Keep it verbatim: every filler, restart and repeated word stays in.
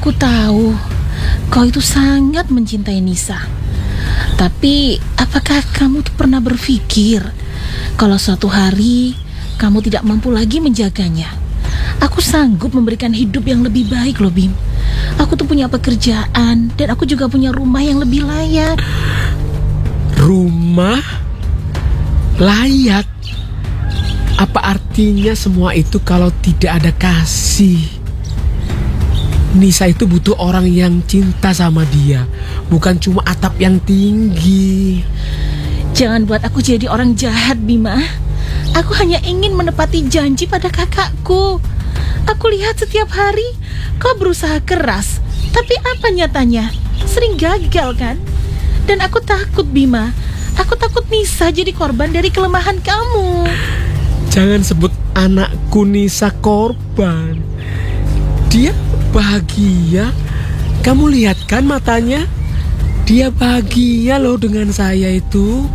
Aku tahu kau itu sangat mencintai Nisa. Tapi apakah kamu tuh pernah berpikir kalau suatu hari kamu tidak mampu lagi menjaganya? Aku sanggup memberikan hidup yang lebih baik loh, Bim. Aku tuh punya pekerjaan dan aku juga punya rumah yang lebih layak. Rumah layak? Apa artinya semua itu kalau tidak ada kasih? Nisa itu butuh orang yang cinta sama dia, bukan cuma atap yang tinggi. Jangan buat aku jadi orang jahat, Bima. Aku hanya ingin menepati janji pada kakakku. Aku lihat setiap hari kau berusaha keras, tapi apa nyatanya? Sering gagal kan? Dan aku takut, Bima. Aku takut Nisa jadi korban dari kelemahan kamu. Jangan sebut anakku Nisa korban. Dia bahagia. Kamu lihat kan matanya? Dia bahagia loh dengan saya itu.